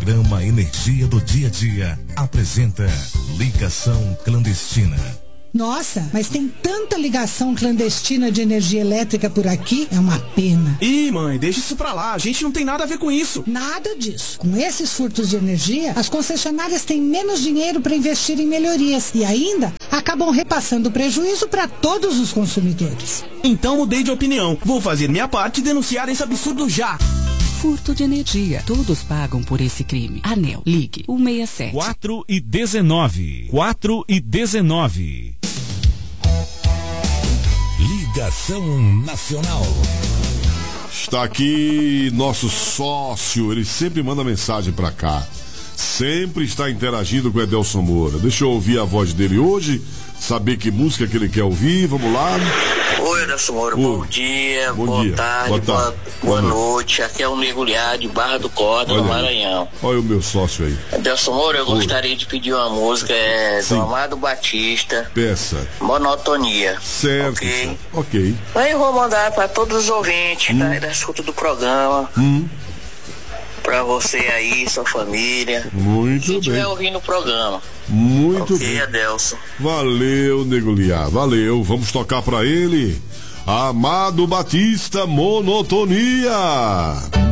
programa Energia do Dia a Dia apresenta Ligação Clandestina. Nossa, mas tem tanta ligação clandestina de energia elétrica por aqui, é uma pena. Ih, mãe, deixa isso pra lá, a gente não tem nada a ver com isso. Nada disso. Com esses furtos de energia, as concessionárias têm menos dinheiro para investir em melhorias e ainda acabam repassando prejuízo para todos os consumidores. Então mudei de opinião, vou fazer minha parte e denunciar esse absurdo já. Furto de energia. Todos pagam por esse crime. ANEEL, ligue 167. 4:19. 4:19. Ligação Nacional. Está aqui nosso sócio, ele sempre manda mensagem pra cá. Sempre está interagindo com o Edelson Moura. Deixa eu ouvir a voz dele hoje, saber que música que ele quer ouvir. Vamos lá. Oi, Edelson Moura, bom dia, boa tarde, boa noite. Aqui é o Mergulhar de Barra do Corda, no Maranhão. Olha o meu sócio aí. Edelson Moura, eu gostaria de pedir uma música do Amado Batista. Peça. Monotonia. Certo. Ok. Aí eu vou mandar para todos os ouvintes da escuta do programa. Pra você aí, sua família. Muito bem. Quem estiver ouvindo o programa. Muito bem. Adelson. Valeu, Negoliar. Valeu. Vamos tocar pra ele. Amado Batista, Monotonia.